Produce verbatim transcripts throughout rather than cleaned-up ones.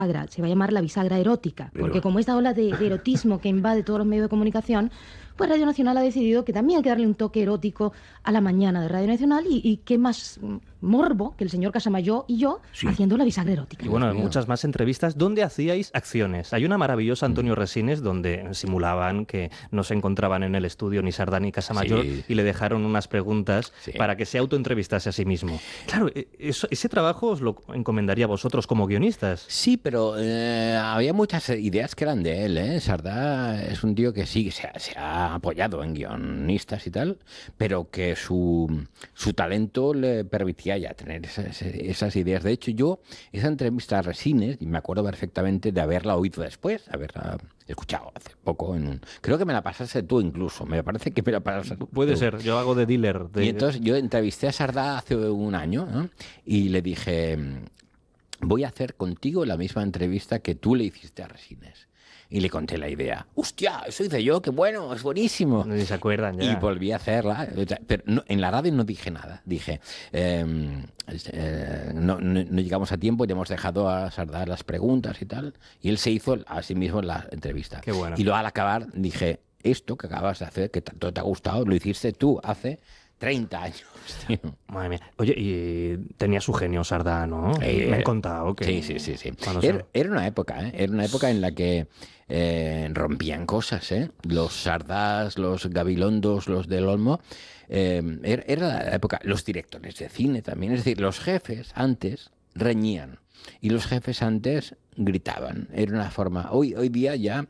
bisagra, se va a llamar la bisagra erótica, Pero- porque como esta ola de, de erotismo que invade todos los medios de comunicación, pues Radio Nacional ha decidido que también hay que darle un toque erótico a la mañana de Radio Nacional y, y qué más mm, morbo que el señor Casamayor y yo Sí. haciendo la bisagra erótica. Y bueno, Dios mío. muchas más entrevistas donde hacíais acciones. Hay una maravillosa, Antonio Resines, donde simulaban que no se encontraban en el estudio ni Sardá ni Casamayor Sí. y le dejaron unas preguntas Sí. para que se autoentrevistase a sí mismo. Claro, e- eso- ese trabajo os lo encomendaría a vosotros como guionistas. Sí, pero eh, había muchas ideas que eran de él, ¿eh? Sardá es un tío que sí, se ha, se ha apoyado en guionistas y tal, pero que su, su talento le permitía ya tener esas, esas ideas. De hecho, yo, esa entrevista a Resines, y me acuerdo perfectamente de haberla oído después, haberla escuchado hace poco en un... Creo que me la pasaste tú incluso, me parece que me la pasaste tú. Puede ser, yo hago de dealer. De... Y entonces yo entrevisté a Sardá hace un año, ¿no? Y le dije, voy a hacer contigo la misma entrevista que tú le hiciste a Resines. Y le conté la idea. ¡Hostia! Eso hice yo, qué bueno, es buenísimo. Ni se acuerdan ya. Y volví a hacerla, pero no, en la radio no dije nada. Dije, eh, eh, no, no, no llegamos a tiempo y le hemos dejado a Sardá las preguntas y tal. Y él se hizo a sí mismo la entrevista. Qué bueno. Y luego al acabar dije, esto que acabas de hacer, que tanto te ha gustado, lo hiciste tú hace treinta años, tío. Madre mía. Oye, y tenía su genio Sardá, ¿no? Eh, Me han contado que... Sí, sí, sí. sí. cuando se- Era, era una época, ¿eh? Era una época en la que eh, rompían cosas, ¿eh? Los Sardás, los Gabilondos, los del Olmo. Eh, era, era la época, los directores de cine también. Es decir, los jefes antes reñían y los jefes antes gritaban. Era una forma... Hoy, hoy día ya,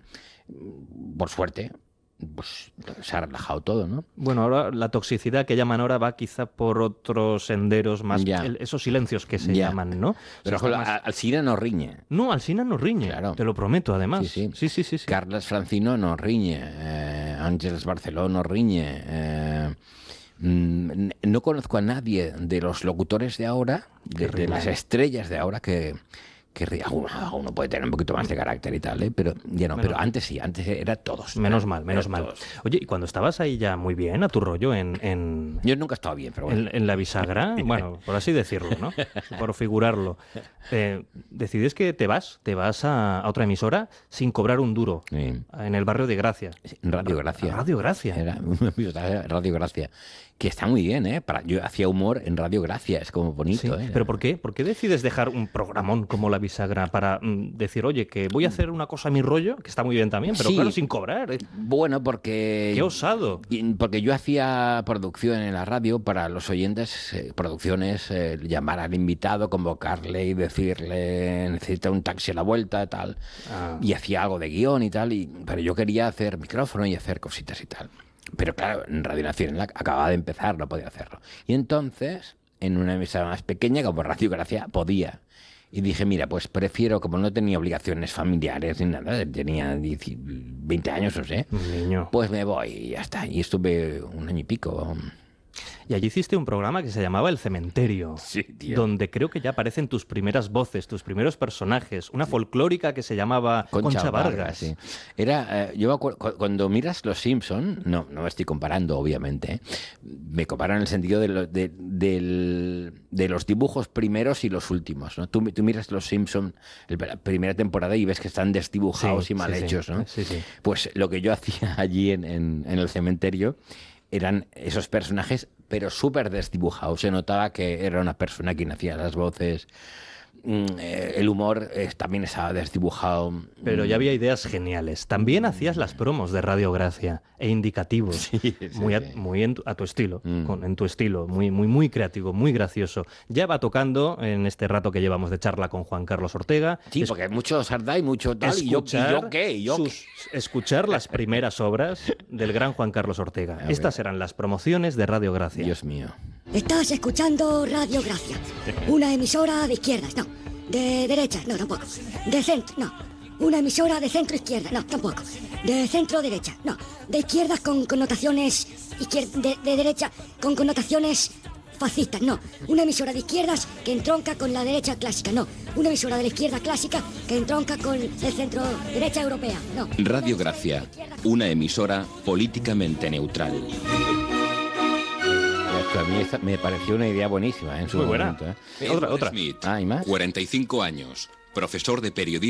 por suerte, pues se ha relajado todo, ¿no? Bueno, ahora la toxicidad que llaman ahora va quizá por otros senderos más... Ya. el- esos silencios que se Ya. llaman, ¿no? Pero O sea, está ojo, más- al cine no riñe. No, Alsina no riñe, Claro. te lo prometo, además. Sí, sí. sí, sí, sí, sí. Carles Francino no riñe, eh, Ángeles Barceló no riñe. eh, mm, no conozco a nadie de los locutores de ahora, de, de las estrellas de ahora, que, que ri- alguno, alguno puede tener un poquito más de carácter y tal, ¿eh? Pero ya no, Menos pero mal. antes sí, antes era todos. Menos Era- mal, menos eran mal. todos. Oye, y cuando estabas ahí ya muy bien, a tu rollo, en, en, Yo nunca he estado bien, pero bueno. en, en la bisagra, bueno, por así decirlo, ¿no? Por figurarlo. Eh, decides que te vas, te vas a, a otra emisora sin cobrar un duro, Sí. en el barrio de Gracia. Radio Gracia. Radio Gracia. Era una emisora, Radio Gracia. Que está muy bien, ¿eh? Para, yo hacía humor en Radio Gracia, es como bonito, Sí, ¿eh? pero ¿por qué? ¿Por qué decides dejar un programón como La Bisagra para mm, decir, oye, que voy a hacer una cosa a mi rollo, que está muy bien también, pero Sí. claro, sin cobrar? ¿eh? Bueno, porque... ¡Qué osado! Y- Porque yo hacía producción en la radio para los oyentes, eh, producciones, eh, llamar al invitado, convocarle y decirle, necesita un taxi a la vuelta, tal. Ah. Y hacía algo de guión y tal, y, pero yo quería hacer micrófono y hacer cositas y tal. Pero claro, en Radio Nacional acababa de empezar, no podía hacerlo. Y entonces, en una emisora más pequeña, como Radio Gracia, podía. Y dije, mira, pues prefiero, como no tenía obligaciones familiares ni nada, tenía diez, veinte años, no sé, Niño. pues me voy y ya está. Y estuve un año y pico. Y allí hiciste un programa que se llamaba El Cementerio, Sí, tío. donde creo que ya aparecen tus primeras voces, tus primeros personajes. Una folclórica que se llamaba Concha, Vargas. sí. Era, eh, yo me acuerdo, cu- cuando miras Los Simpson, no, no me estoy comparando, obviamente, ¿eh? Me comparo en el sentido de, lo- de, del- de los dibujos primeros y los últimos, ¿no? Tú, tú miras Los Simpson, el- la primera temporada, y ves que están desdibujados Sí, y mal sí, sí. hechos, ¿no? Sí, sí. Pues lo que yo hacía allí en, en- en el cementerio eran esos personajes, pero súper desdibujados. Se notaba que era una persona quien hacía las voces. Mm, eh, El humor eh, también estaba desdibujado. Pero ya había ideas geniales. También hacías las promos de Radio Gracia e indicativos. Sí, sí, muy, a, sí. muy en tu- a tu estilo, Mm. con, en tu estilo, muy, muy, muy creativo, muy gracioso. Ya va tocando en este rato que llevamos de charla con Juan Carlos Ortega. Sí, es- porque hay mucho Sardá y mucho tal. ¿Y yo, y yo qué? ¿Y yo qué? sus- escuchar las primeras obras del gran Juan Carlos Ortega. A ver. Estas eran las promociones de Radio Gracia. Dios mío. Estás escuchando Radio Gracia, una emisora de izquierdas, no. De derechas, no, tampoco. De centro, no. Una emisora de centro izquierda, no, tampoco. De centro derecha, no. De izquierdas con connotaciones izquier- de, de derecha con connotaciones fascistas, no. Una emisora de izquierdas que entronca con la derecha clásica, no. Una emisora de la izquierda clásica que entronca con el centro derecha europea, no. Radio Gracia, una emisora políticamente neutral. Esto a mí esta- me pareció una idea buenísima, ¿eh? En su Muy buena. momento, ¿eh? Otra, otra. Smith, Ah, ¿y más? cuarenta y cinco años, profesor de periodismo